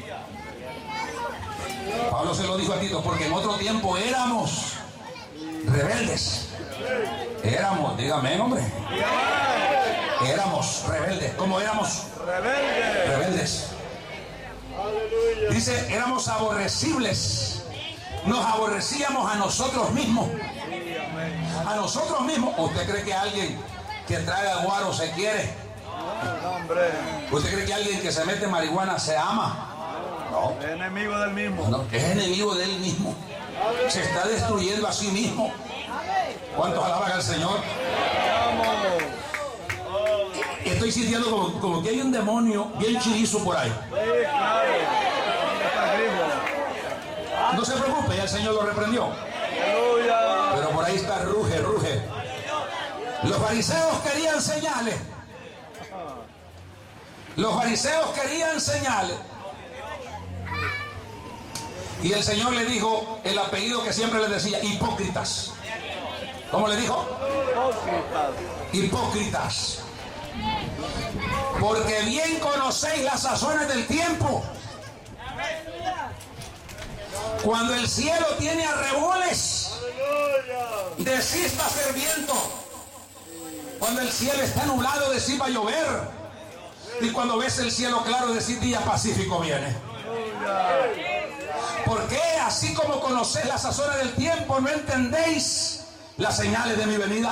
Pablo se lo dijo a Tito porque en otro tiempo éramos rebeldes. Éramos, dígame, hombre. Éramos rebeldes. ¿Cómo éramos? Rebeldes. Dice, éramos aborrecibles. Nos aborrecíamos a nosotros mismos. A nosotros mismos. ¿Usted cree que alguien que traga guaro se quiere? ¿Usted cree que alguien que se mete marihuana se ama? No. Es enemigo del mismo. No, es enemigo de él mismo. Se está destruyendo a sí mismo. ¿Cuántos alaban al Señor? Estoy sintiendo como que hay un demonio bien chirizo por ahí. No se preocupe, ya el Señor lo reprendió. Pero por ahí está, ruge. Los fariseos querían señales. Los fariseos querían señales. Y el Señor le dijo el apellido que siempre les decía, hipócritas. ¿Cómo le dijo? Hipócritas. Porque bien conocéis las sazones del tiempo. Cuando el cielo tiene arreboles, decís va a ser viento. Cuando el cielo está nublado, decís va a llover. Y cuando ves el cielo claro, decís día pacífico viene. ¿Por qué? Así como conocéis las sazones del tiempo, no entendéis las señales de mi venida.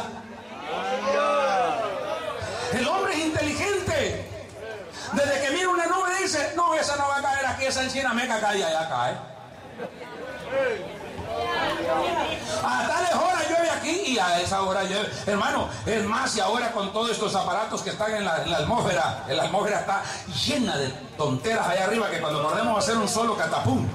El hombre es inteligente. Desde que mira una nube dice, no, esa no va a caer aquí, esa encina meca cae y allá cae. A tales horas llueve aquí y a esa hora llueve. Hermano, es más, y ahora con todos estos aparatos que están en la atmósfera está llena de tonteras allá arriba que cuando podemos hacer un solo catapum.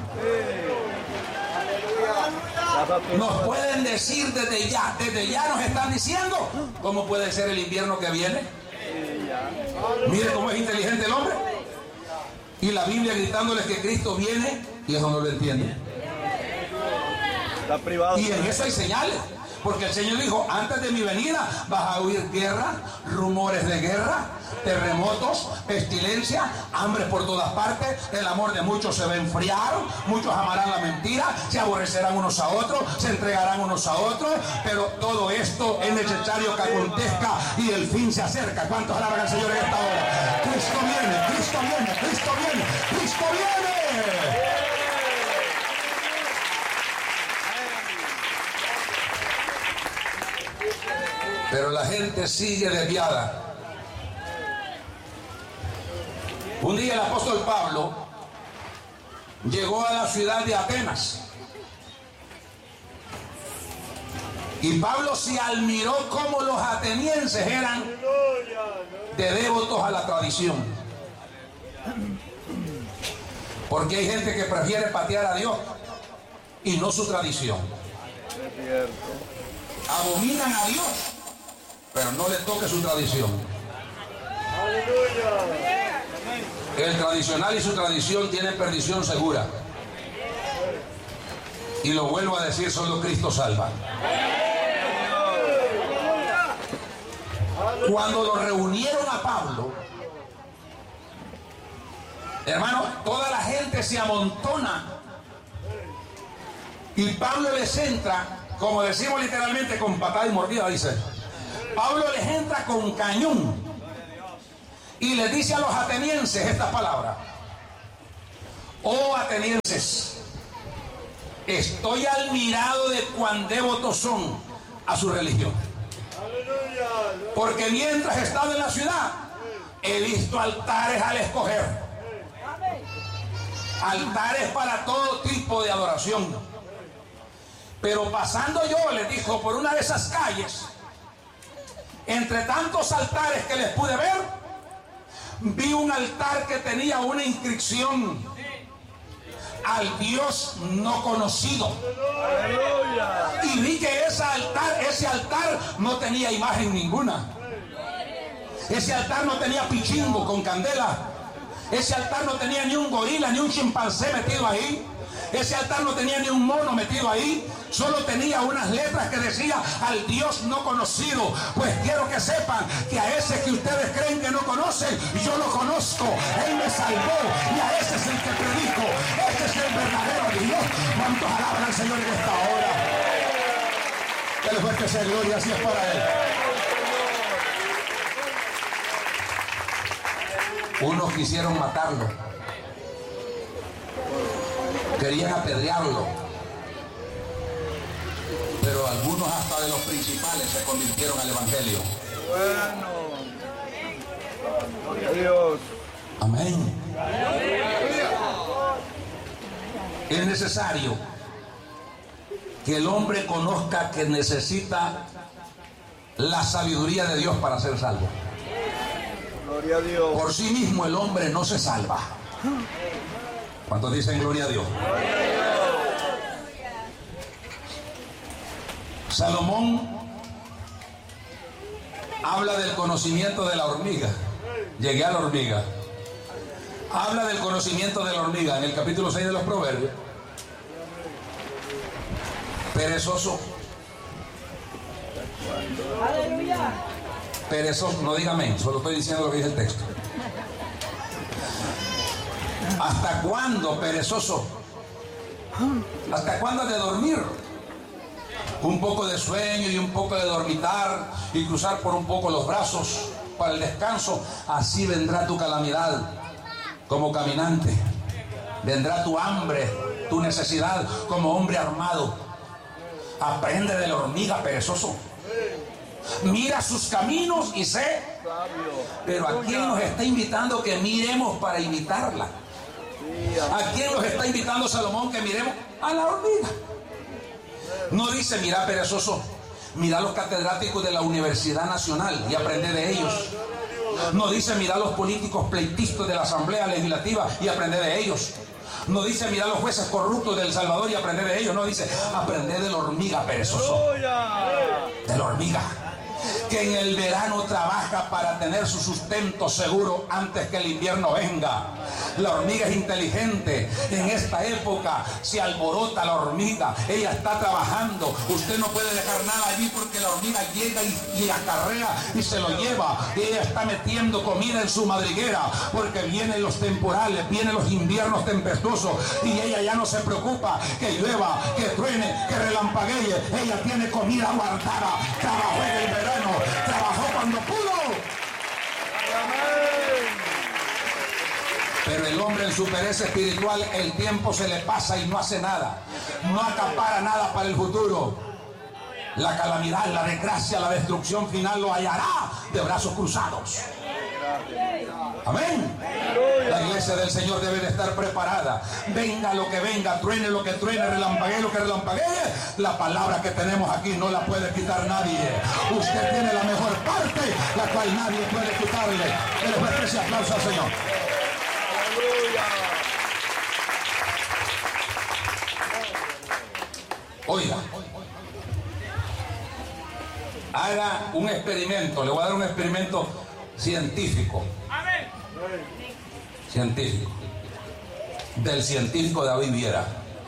Nos pueden decir desde ya nos están diciendo cómo puede ser el invierno que viene. Mire cómo es inteligente el hombre. Y la Biblia gritándoles que Cristo viene y eso no lo entiende. Y en eso hay señales. Porque el Señor dijo, antes de mi venida vas a oír guerra, rumores de guerra, terremotos, pestilencia, hambre por todas partes. El amor de muchos se va a enfriar, muchos amarán la mentira, se aborrecerán unos a otros, se entregarán unos a otros. Pero todo esto es necesario que acontezca y el fin se acerca. ¿Cuántos alaban al Señor en esta hora? Cristo viene, Cristo viene, Cristo viene, Cristo viene. Pero la gente sigue desviada. Un día el apóstol Pablo llegó a la ciudad de Atenas. Y Pablo se admiró cómo los atenienses eran de devotos a la tradición. Porque hay gente que prefiere patear a Dios y no su tradición. Abominan a Dios, pero no le toque su tradición. El tradicional y su tradición tienen perdición segura. Y lo vuelvo a decir, solo Cristo salva. Cuando lo reunieron a Pablo, hermano, toda la gente se amontona y Pablo les entra, como decimos literalmente, con patada y mordida, dice. Pablo les entra con cañón y les dice a los atenienses estas palabras: oh atenienses, estoy admirado de cuán devotos son a su religión. Porque mientras estaba en la ciudad, he visto altares al escoger. Altares para todo tipo de adoración. Pero pasando yo, les dijo, por una de esas calles, entre tantos altares que les pude ver, vi un altar que tenía una inscripción: al Dios no conocido. Y vi que ese altar no tenía imagen ninguna. Ese altar no tenía pichingo con candela. Ese altar no tenía ni un gorila ni un chimpancé metido ahí. Ese altar no tenía ni un mono metido ahí. Solo tenía unas letras que decía: al Dios no conocido. Pues quiero que sepan que a ese que ustedes creen que no conocen, yo lo conozco. Él me salvó y a ese es el que predico. Este es el verdadero Dios. ¿Cuántos alaban al Señor en esta hora? Que le fuerte sea gloria, así es para Él. Unos quisieron matarlo, querían apedrearlo, pero algunos hasta de los principales se convirtieron al evangelio. Bueno, Dios. Amén. Es necesario que el hombre conozca que necesita la sabiduría de Dios para ser salvo. Gloria a Dios. Por sí mismo el hombre no se salva. ¿Cuántos dicen gloria a Dios? Salomón habla del conocimiento de la hormiga. Llegué a la hormiga. Habla del conocimiento de la hormiga en el capítulo 6 de los Proverbios. Perezoso. Aleluya. Perezoso, no diga amén, solo estoy diciendo lo que dice el texto. ¿Hasta cuándo, perezoso? ¿Hasta cuándo has de dormir? Un poco de sueño y un poco de dormitar y cruzar por un poco los brazos para el descanso. Así vendrá tu calamidad como caminante. Vendrá tu hambre, tu necesidad como hombre armado. Aprende de la hormiga, perezoso. Mira sus caminos y sé. Pero ¿a quién nos está invitando que miremos para imitarla? ¿A quién nos está invitando Salomón que miremos? A la hormiga. No dice: mira, perezoso, mira los catedráticos de la Universidad Nacional y aprende de ellos. No dice: mira los políticos pleitistas de la Asamblea Legislativa y aprende de ellos. No dice: mira los jueces corruptos de El Salvador y aprende de ellos. No dice: aprende de la hormiga, perezoso. De la hormiga, que en el verano trabaja para tener su sustento seguro antes que el invierno venga. La hormiga es inteligente. En esta época se alborota la hormiga. Ella está trabajando. Usted no puede dejar nada allí porque la hormiga llega y acarrea y se lo lleva. Ella está metiendo comida en su madriguera porque vienen los temporales, vienen los inviernos tempestuosos y ella ya no se preocupa que llueva, que truene, que relampaguee. Ella tiene comida guardada. Trabajó en el verano, trabajó cuando pudo. Pero el hombre en su pereza espiritual, el tiempo se le pasa y no hace nada. No acapara nada para el futuro. La calamidad, la desgracia, la destrucción final lo hallará de brazos cruzados. Amén. La iglesia del Señor debe de estar preparada. Venga lo que venga, truene lo que truene, relampaguee lo que relampaguee. La palabra que tenemos aquí no la puede quitar nadie. Usted tiene la mejor parte, la cual nadie puede quitarle. Que le fuerte ese aplauso al Señor. Oiga, haga un experimento. Le voy a dar un experimento científico. Científico. Del científico David Viera.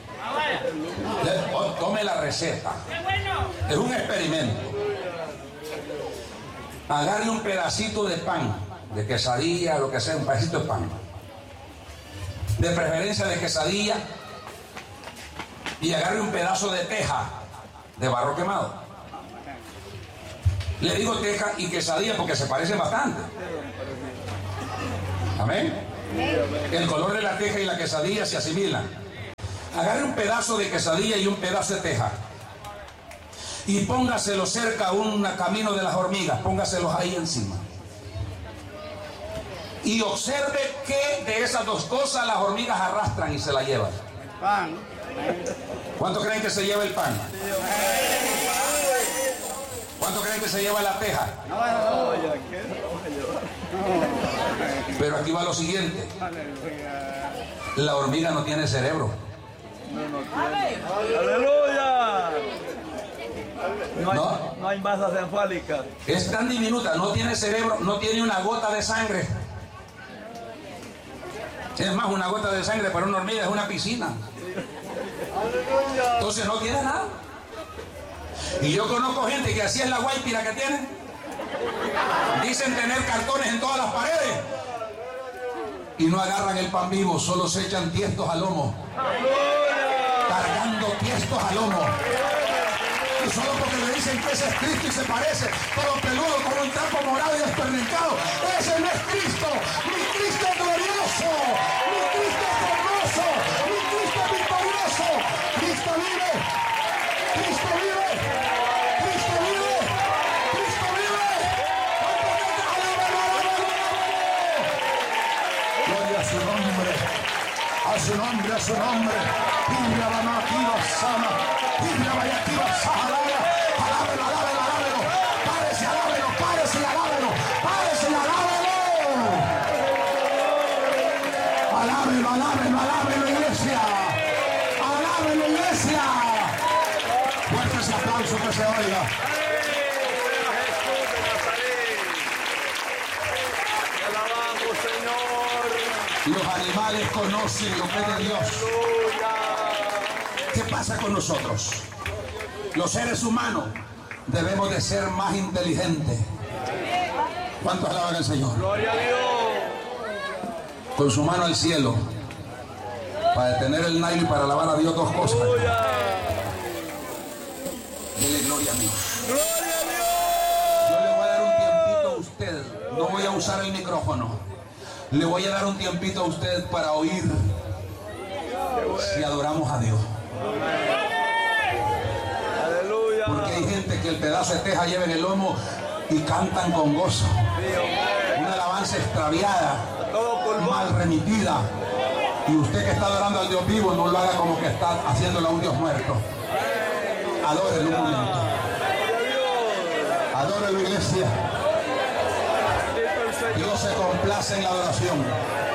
Tome la receta. Es un experimento. Agarre un pedacito de pan, de quesadilla, lo que sea, un pedacito de pan. De preferencia de quesadilla. Y agarre un pedazo de teja de barro quemado. Le digo teja y quesadilla porque se parecen bastante. Amén. El color de la teja y la quesadilla se asimilan. Agarre un pedazo de quesadilla y un pedazo de teja y póngaselo cerca a un camino de las hormigas. Póngaselos ahí encima. Y observe que de esas dos cosas las hormigas arrastran y se la llevan. Pan. ¿Cuánto creen que se lleva el pan? ¿Cuánto creen que se lleva la teja? Pero aquí va lo siguiente. La hormiga no tiene cerebro. ¡Aleluya! No hay masas encefálicas. Es tan diminuta, no tiene cerebro, no tiene una gota de sangre. Es más, una gota de sangre para una hormiga es una piscina. Entonces no tiene nada. Y yo conozco gente que así es la guaypira que tienen. Dicen tener cartones en todas las paredes. Y no agarran el pan vivo, solo se echan tiestos al lomo. Cargando tiestos al lomo. Y solo porque le dicen que ese es Cristo y se parece, todo peludo con un trapo morado y espernencado. Ese no es Cristo. Mi Cristo es glorioso. Mi Cristo es hermoso. Mi Cristo es victorioso. Cristo vive. Cristo vive. Cristo vive. Cristo vive. Gloria a su nombre. A su nombre, a su nombre. Biblia Banativa Sana. Biblia Bayativa Sana. Alábelo, alábelo, alábelo. Párese, alábelo, párese y alábelo. Párese y alábelo. Alábelo, alábelo, alábelo, iglesia. Alábelo, iglesia. Fuerte ese aplauso que se oiga. Alabamos, Señor. Los animales conocen lo que es de Dios. ¿Qué pasa con nosotros? Los seres humanos debemos de ser más inteligentes. ¿Cuántos alaban al Señor? Gloria a Dios. Con su mano al cielo, para detener el Nilo y para alabar a Dios, dos cosas. Dele gloria a Dios. Gloria a Dios. Yo le voy a dar un tiempito a usted. No voy a usar el micrófono. Le voy a dar un tiempito a usted para oír si adoramos a Dios. Aleluya. Porque hay gente que el pedazo de teja lleva en el lomo y cantan con gozo. Una alabanza extraviada, mal remitida. Y usted que está adorando al Dios vivo, no lo haga como que está haciéndolo a un Dios muerto. Adórelo un momento. Adórelo, iglesia. Dios se complace en la adoración.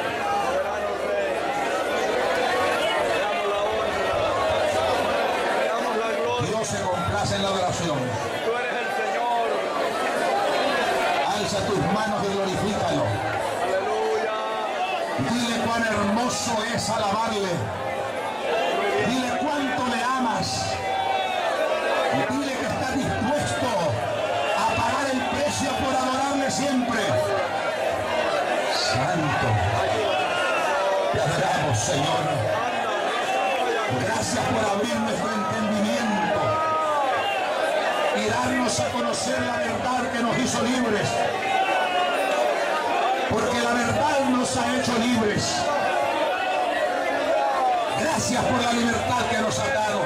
Dios se complace en la adoración. Tú eres el Señor. Alza tus manos y glorifícalo. Aleluya. Dile cuán hermoso es alabarle. Dile cuánto le amas. Dile que está dispuesto a pagar el precio por adorarle siempre. Santo, te adoramos, Señor. Gracias por abrir nuestro entendimiento y darnos a conocer la verdad que nos hizo libres. Porque la verdad nos ha hecho libres. Gracias por la libertad que nos ha dado.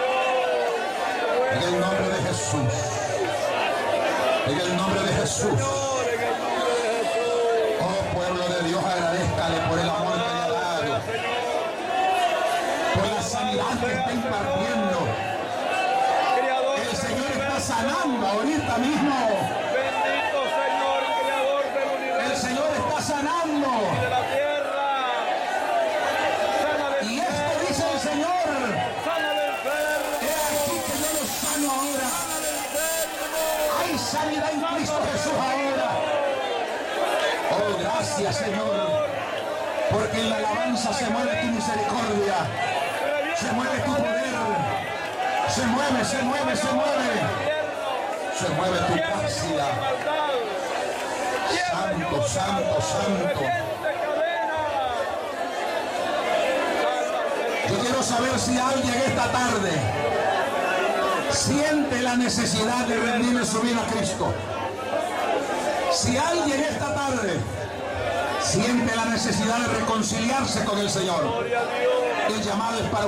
En el nombre de Jesús. En el nombre de Jesús. Oh pueblo de Dios, agradézcale por el amor que le ha dado. Por la sanidad que está impartiendo. El Señor está sanando ahorita mismo. Bendito Señor, creador del universo. El Señor está sanando. De la tierra. Sana del Y esto dice el Señor. Sana del enfermo. He aquí que yo los sano ahora. Hay sanidad en Cristo Jesús ahora. Oh, gracias, Señor. Porque en la alabanza se mueve tu misericordia. Se mueve tu poder. Se mueve, se mueve, se mueve. Se mueve tu gracia. Santo, santo, santo. Yo quiero saber si alguien esta tarde siente la necesidad de rendirle su vida a Cristo. Si alguien esta tarde siente la necesidad de reconciliarse con el Señor, el llamado es para